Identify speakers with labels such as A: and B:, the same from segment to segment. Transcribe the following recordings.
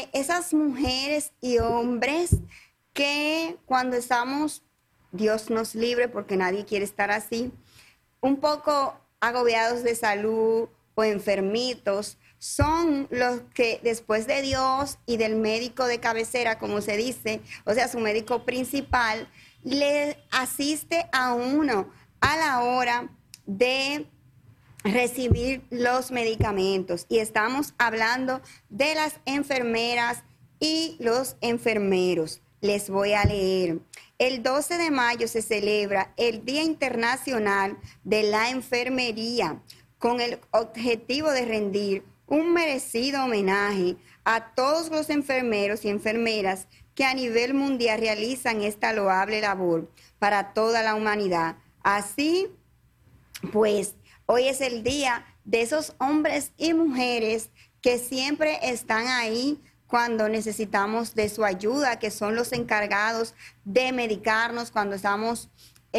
A: de esas mujeres y hombres que cuando estamos, Dios nos libre porque nadie quiere estar así, un poco agobiados de salud o enfermitos, son los que después de Dios y del médico de cabecera, como se dice, o sea, su médico principal, le asiste a uno a la hora de recibir los medicamentos. Y estamos hablando de las enfermeras y los enfermeros. Les voy a leer. El 12 de mayo se celebra el Día Internacional de la Enfermería con el objetivo de rendir un merecido homenaje a todos los enfermeros y enfermeras que a nivel mundial realizan esta loable labor para toda la humanidad. Así, pues, hoy es el día de esos hombres y mujeres que siempre están ahí cuando necesitamos de su ayuda, que son los encargados de medicarnos cuando estamos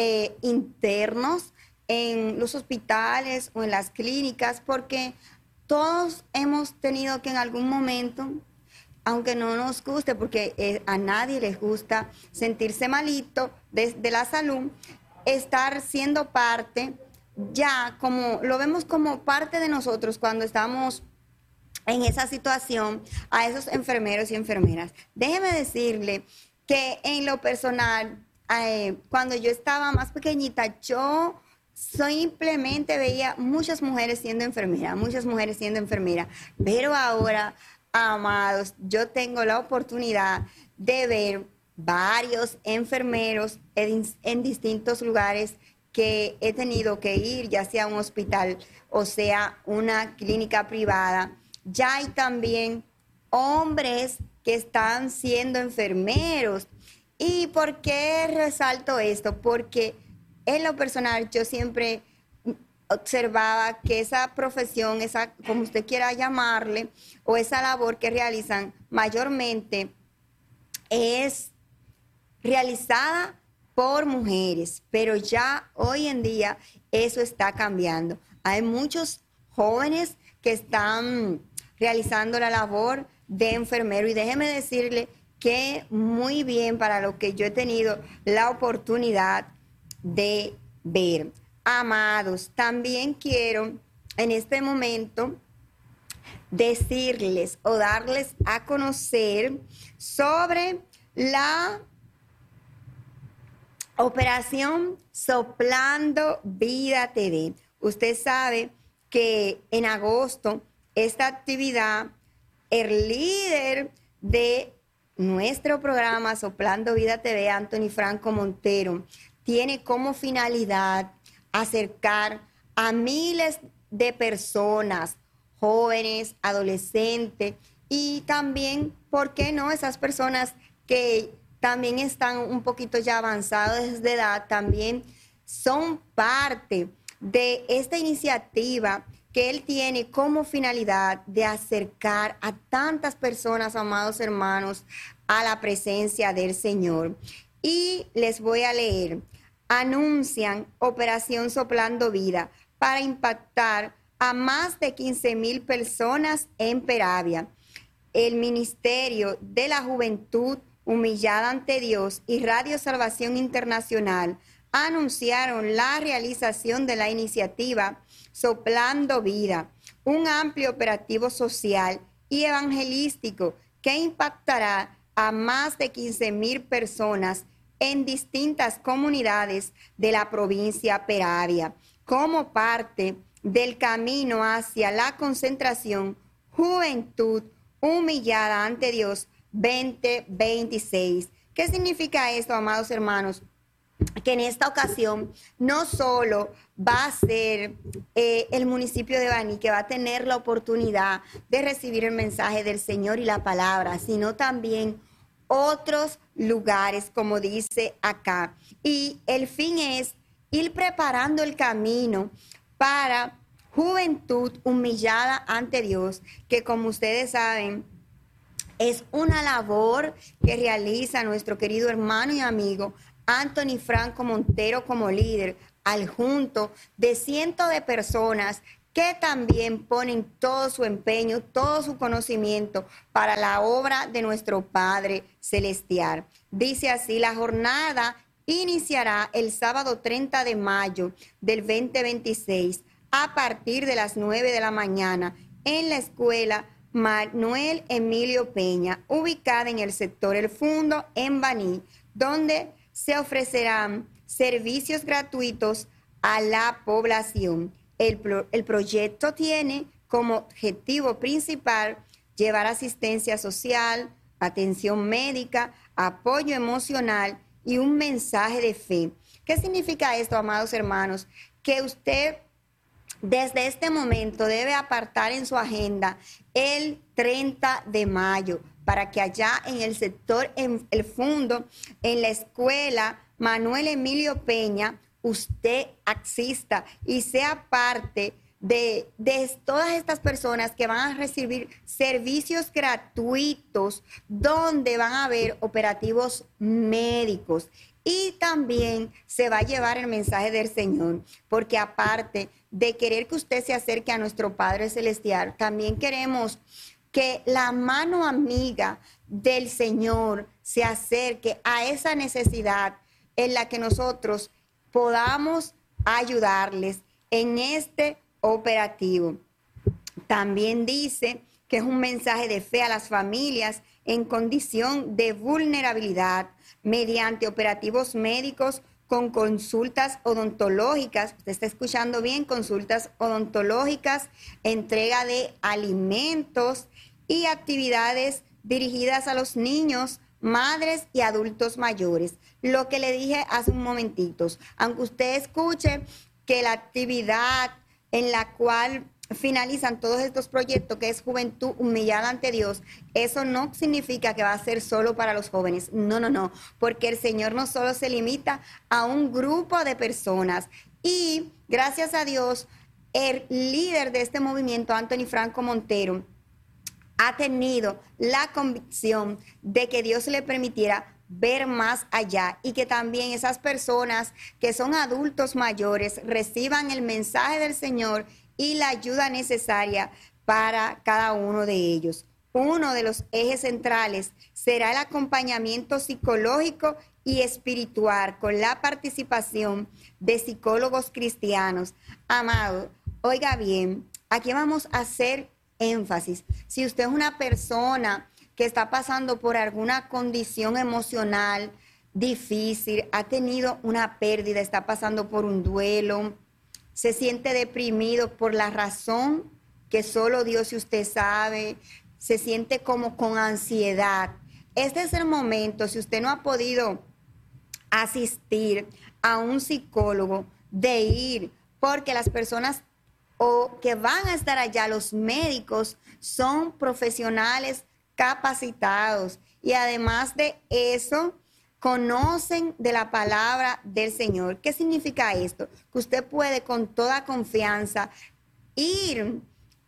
A: internos en los hospitales o en las clínicas, porque todos hemos tenido que en algún momento, aunque no nos guste, porque a nadie les gusta sentirse malito de la salud, estar siendo parte, ya como lo vemos como parte de nosotros cuando estamos en esa situación, a esos enfermeros y enfermeras. Déjeme decirle que en lo personal, cuando yo estaba más pequeñita, yo simplemente veía muchas mujeres siendo enfermeras, pero ahora, amados, yo tengo la oportunidad de ver varios enfermeros en distintos lugares que he tenido que ir, ya sea un hospital o sea una clínica privada. Ya hay también hombres que están siendo enfermeros. ¿Y por qué resalto esto? Porque en lo personal yo siempre observaba que esa profesión, esa, como usted quiera llamarle, o esa labor que realizan mayormente es realizada por mujeres, pero ya hoy en día eso está cambiando. Hay muchos jóvenes que están realizando la labor de enfermero y déjeme decirle que muy bien para lo que yo he tenido la oportunidad de ver. Amados, también quiero en este momento decirles o darles a conocer sobre la Operación Soplando Vida TV. Usted sabe que en agosto esta actividad, el líder de nuestro programa Soplando Vida TV, Anthony Franco Montero, tiene como finalidad acercar a miles de personas, jóvenes, adolescentes y también, ¿por qué no?, esas personas que también están un poquito ya avanzados de edad, también son parte de esta iniciativa que él tiene como finalidad de acercar a tantas personas, amados hermanos, a la presencia del Señor. Y les voy a leer. Anuncian Operación Soplando Vida para impactar a más de 15,000 personas en Peravia. El Ministerio de la Juventud Humillada ante Dios y Radio Salvación Internacional anunciaron la realización de la iniciativa Soplando Vida, un amplio operativo social y evangelístico que impactará a más de 15,000 personas en distintas comunidades de la provincia Peravia, como parte del camino hacia la concentración Juventud Humillada ante Dios 2026. ¿Qué significa esto, amados hermanos? Que en esta ocasión no solo va a ser el municipio de Baní que va a tener la oportunidad de recibir el mensaje del Señor y la palabra, sino también otros lugares, como dice acá. Y el fin es ir preparando el camino para juventud humillada ante Dios, que como ustedes saben, es una labor que realiza nuestro querido hermano y amigo Anthony Franco Montero como líder, al junto de cientos de personas que también ponen todo su empeño, todo su conocimiento para la obra de nuestro Padre Celestial. Dice así: la jornada iniciará el sábado 30 de mayo del 2026 a partir de las 9 de la mañana en la escuela Manuel Emilio Peña, ubicada en el sector El Fundo, en Baní, donde se ofrecerán servicios gratuitos a la población. El proyecto tiene como objetivo principal llevar asistencia social, atención médica, apoyo emocional y un mensaje de fe. ¿Qué significa esto, amados hermanos? Que usted desde este momento debe apartar en su agenda el 30 de mayo para que allá en el sector en El Fundo, en la escuela Manuel Emilio Peña, usted asista y sea parte de todas estas personas que van a recibir servicios gratuitos donde van a haber operativos médicos. Y también se va a llevar el mensaje del Señor, porque aparte de querer que usted se acerque a nuestro Padre Celestial, también queremos que la mano amiga del Señor se acerque a esa necesidad en la que nosotros podamos ayudarles en este operativo. También dice que es un mensaje de fe a las familias en condición de vulnerabilidad mediante operativos médicos con consultas odontológicas. Usted está escuchando bien: consultas odontológicas, entrega de alimentos y actividades dirigidas a los niños, madres y adultos mayores. Lo que le dije hace un momentito, aunque usted escuche que la actividad en la cual finalizan todos estos proyectos, que es Juventud Humillada ante Dios, eso no significa que va a ser solo para los jóvenes. No, porque el Señor no solo se limita a un grupo de personas. Y gracias a Dios, el líder de este movimiento, Anthony Franco Montero, ha tenido la convicción de que Dios le permitiera ver más allá y que también esas personas que son adultos mayores reciban el mensaje del Señor y la ayuda necesaria para cada uno de ellos. Uno de los ejes centrales será el acompañamiento psicológico y espiritual con la participación de psicólogos cristianos. Amado, oiga bien, aquí vamos a hacer énfasis. Si usted es una persona que está pasando por alguna condición emocional difícil, ha tenido una pérdida, está pasando por un duelo, se siente deprimido por la razón que solo Dios y usted sabe, se siente como con ansiedad. Este es el momento, si usted no ha podido asistir a un psicólogo, de ir, porque las personas que van a estar allá, los médicos, son profesionales capacitados y además de eso conocen de la palabra del Señor. ¿Qué significa esto? Que usted puede con toda confianza ir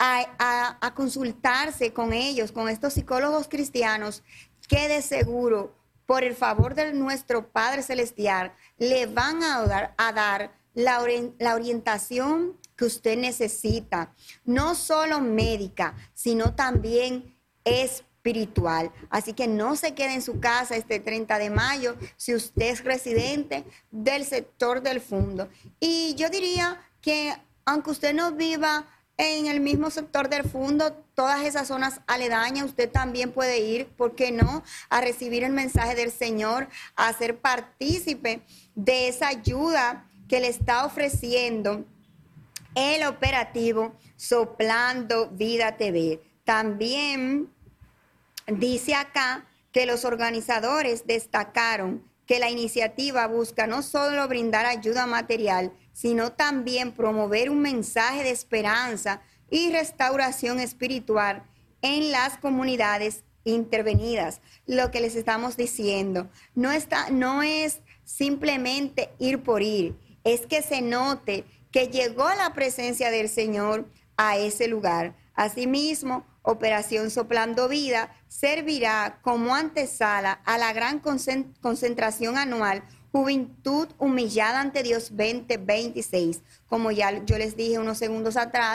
A: a consultarse con ellos, con estos psicólogos cristianos, que de seguro, por el favor de nuestro Padre Celestial, le van a dar la orientación que usted necesita, no solo médica, sino también espiritual. Así que no se quede en su casa este 30 de mayo si usted es residente del sector del Fundo. Y yo diría que aunque usted no viva en el mismo sector del Fundo, todas esas zonas aledañas, usted también puede ir, ¿por qué no?, a recibir el mensaje del Señor, a ser partícipe de esa ayuda que le está ofreciendo el operativo Soplando Vida TV. También dice acá que los organizadores destacaron que la iniciativa busca no solo brindar ayuda material, sino también promover un mensaje de esperanza y restauración espiritual en las comunidades intervenidas. Lo que les estamos diciendo no es simplemente ir por ir, es que se note que llegó la presencia del Señor a ese lugar. Asimismo, Operación Soplando Vida servirá como antesala a la gran concentración anual Juventud Humillada ante Dios 2026. Como ya yo les dije unos segundos atrás,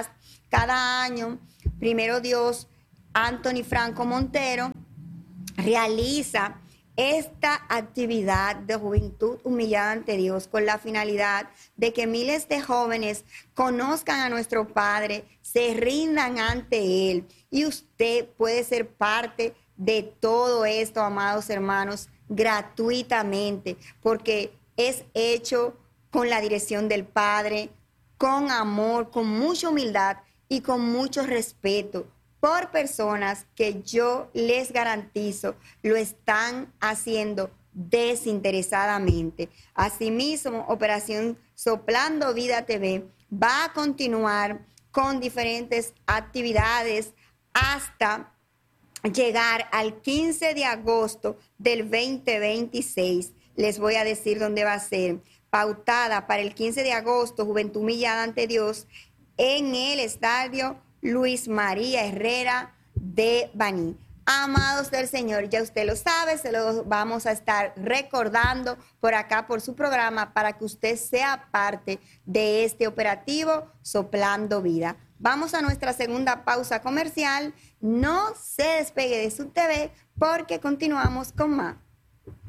A: Cada año, primero Dios, Anthony Franco Montero realiza esta actividad de juventud humillada ante Dios con la finalidad de que miles de jóvenes conozcan a nuestro Padre, se rindan ante Él. Y usted puede ser parte de todo esto, amados hermanos, gratuitamente, porque es hecho con la dirección del Padre, con amor, con mucha humildad y con mucho respeto por personas que yo les garantizo lo están haciendo desinteresadamente. Asimismo, Operación Soplando Vida TV va a continuar con diferentes actividades hasta llegar al 15 de agosto del 2026. Les voy a decir dónde va a ser. Pautada para el 15 de agosto, Juventud Humillada ante Dios, en el estadio Luis María Herrera de Baní. Amados del Señor, ya usted lo sabe, se lo vamos a estar recordando por acá, por su programa, para que usted sea parte de este operativo Soplando Vida. Vamos a nuestra segunda pausa comercial. No se despegue de su TV porque continuamos con más.